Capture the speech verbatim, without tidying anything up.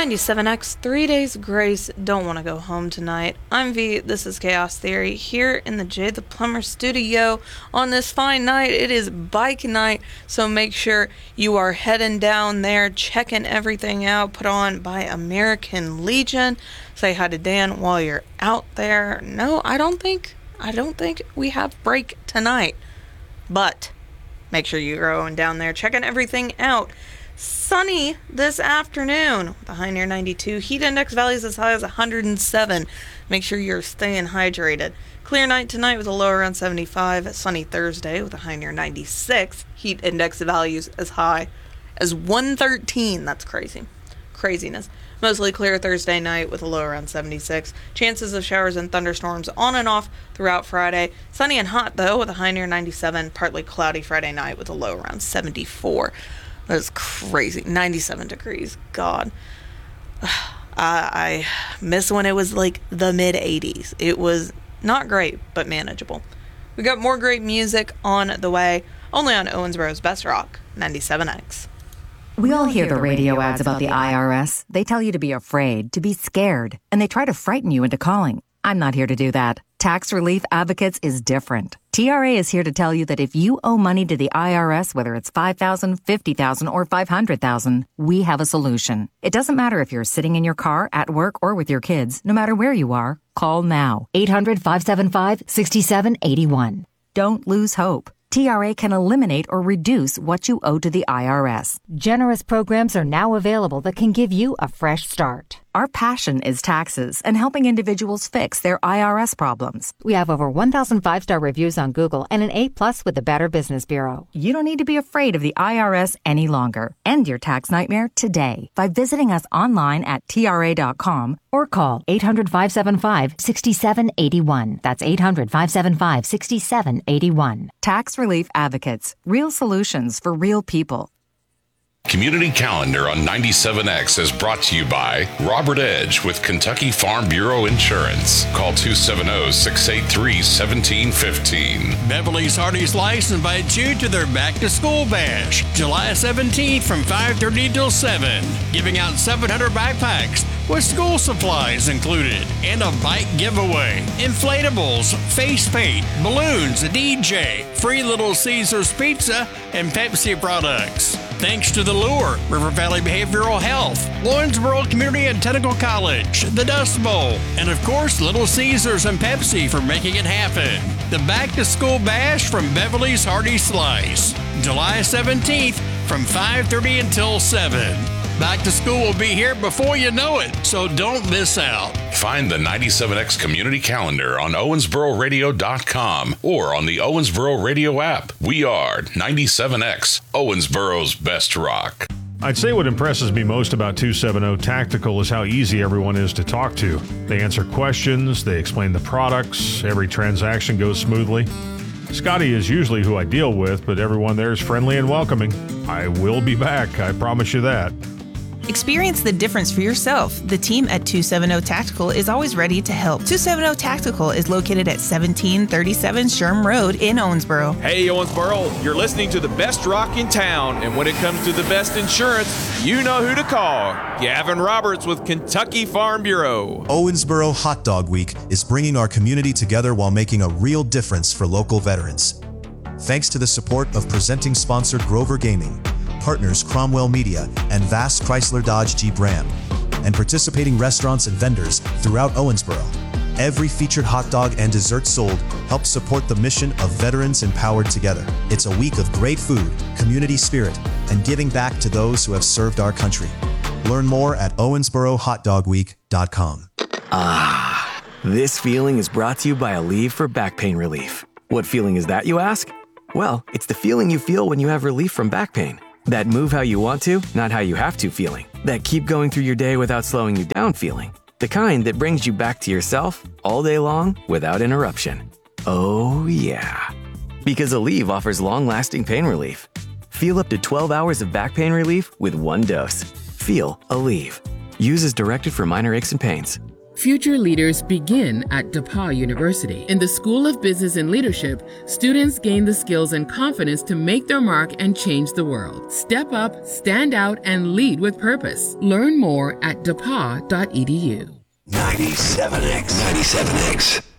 ninety-seven X, three days grace, don't want to go home tonight. I'm V, this is Chaos Theory, here in the Jay the Plumber studio on this fine night. It is bike night, so make sure you are heading down there, checking everything out, put on by American Legion. Say hi to Dan while you're out there. No, I don't think, I don't think we have break tonight, but make sure you're going down there, checking everything out. Sunny this afternoon, the high near ninety-two. Heat index values as high as one hundred seven. Make sure you're staying hydrated. Clear night tonight with a low around seventy-five. Sunny Thursday with a high near ninety-six. Heat index values as high as one thirteen. That's crazy. Craziness. Mostly clear Thursday night with a low around seventy-six. Chances of showers and thunderstorms on and off throughout Friday. Sunny and hot though with a high near ninety-seven. Partly cloudy Friday night with a low around seventy-four. That is crazy. ninety-seven degrees. God. I, I miss when it was like the mid eighties. It was not great, but manageable. We got more great music on the way, only on Owensboro's Best Rock, ninety-seven X. We all hear the radio ads about the I R S. They tell you to be afraid, to be scared, and they try to frighten you into calling. I'm not here to do that. Tax Relief Advocates is different. T R A is here to tell you that if you owe money to the I R S, whether it's five thousand dollars, fifty thousand dollars, or five hundred thousand dollars, we have a solution. It doesn't matter if you're sitting in your car, at work, or with your kids. No matter where you are, call now. eight hundred, five seven five, six seven eight one. Don't lose hope. T R A can eliminate or reduce what you owe to the I R S. Generous programs are now available that can give you a fresh start. Our passion is taxes and helping individuals fix their I R S problems. We have over one thousand five-star reviews on Google and an A plus with the Better Business Bureau. You don't need to be afraid of the I R S any longer. End your tax nightmare today by visiting us online at T R A dot com or call eight hundred, five seven five, six seven eight one. That's eight hundred, five seven five, six seven eight one. Tax Relief Advocates. Real solutions for real people. Community Calendar on ninety-seven X is brought to you by Robert Edge with Kentucky Farm Bureau Insurance. Call two seven zero, six eight three, one seven one five. Beverly's Hardy Slice invites you to their Back to School Bash, July seventeenth from five thirty till seven, giving out seven hundred backpacks with school supplies included and a bike giveaway, inflatables, face paint, balloons, a D J, free Little Caesars pizza, and Pepsi products. Thanks to The Lure, River Valley Behavioral Health, Lawrenceburg Community and Technical College, the Dust Bowl, and of course Little Caesars and Pepsi for making it happen. The Back to School Bash from Beverly's Hardy Slice, July seventeenth from five thirty until seven. Back to school will be here before you know it, so don't miss out. Find the ninety-seven X Community Calendar on Owensboro Radio dot com or on the Owensboro Radio app. We are ninety-seven X, Owensboro's Best Rock. I'd say what impresses me most about two seventy Tactical is how easy everyone is to talk to. They answer questions, they explain the products, every transaction goes smoothly. Scotty is usually who I deal with, but everyone there is friendly and welcoming. I will be back, I promise you that. Experience the difference for yourself. The team at two seventy Tactical is always ready to help. two seventy Tactical is located at seventeen thirty-seven Sherm Road in Owensboro. Hey, Owensboro, you're listening to the best rock in town, and when it comes to the best insurance, you know who to call. Gavin Roberts with Kentucky Farm Bureau. Owensboro Hot Dog Week is bringing our community together while making a real difference for local veterans. Thanks to the support of presenting sponsor Grover Gaming, partners Cromwell Media, and Vass Chrysler Dodge Jeep Ram, and participating restaurants and vendors throughout Owensboro. Every featured hot dog and dessert sold helps support the mission of Veterans Empowered Together. It's a week of great food, community spirit, and giving back to those who have served our country. Learn more at Owensboro Hot Dog Week dot com. Ah, this feeling is brought to you by Aleve for back pain relief. What feeling is that, you ask? Well, it's the feeling you feel when you have relief from back pain. That move how you want to, not how you have to feeling. That keep going through your day without slowing you down feeling. The kind that brings you back to yourself all day long without interruption. Oh yeah. Because Aleve offers long-lasting pain relief. Feel up to twelve hours of back pain relief with one dose. Feel Aleve. Use as directed for minor aches and pains. Future leaders begin at DePauw University. In the School of Business and Leadership, students gain the skills and confidence to make their mark and change the world. Step up, stand out, and lead with purpose. Learn more at depaw dot e d u. ninety-seven X. ninety-seven X.